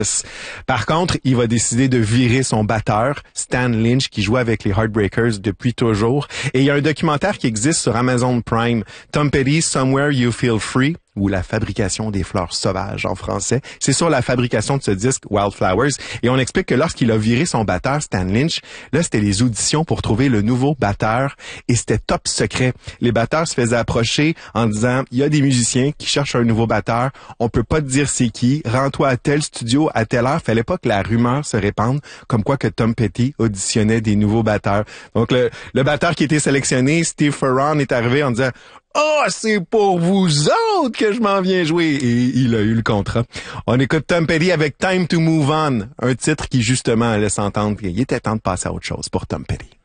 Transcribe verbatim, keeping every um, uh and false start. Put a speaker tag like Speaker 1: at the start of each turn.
Speaker 1: Par contre, il va décider de virer son batteur, Stan Lynch, qui jouait avec les Heartbreakers depuis toujours. Et il y a un documentaire qui existe sur Amazon Prime, Tom Petty, Somewhere You Feel Free, ou la fabrication des fleurs sauvages en français. C'est sur la fabrication de ce disque Wildflowers. Et on explique que lorsqu'il a viré son batteur, Stan Lynch, là, c'était les auditions pour trouver le nouveau batteur. Et c'était top secret. Les batteurs se faisaient approcher en disant, il y a des musiciens qui cherchent un nouveau batteur. On peut pas te dire c'est qui. Rends-toi à tel studio à telle heure. Fallait pas que la rumeur se répande comme quoi que Tom Petty auditionnait des nouveaux batteurs. Donc, le, le batteur qui était sélectionné, Steve Ferron, est arrivé en disant, ah, oh, c'est pour vous autres que je m'en viens jouer. Et il a eu le contrat. On écoute Tom Petty avec Time to Move On, un titre qui justement laisse entendre qu'il était temps de passer à autre chose pour Tom Petty.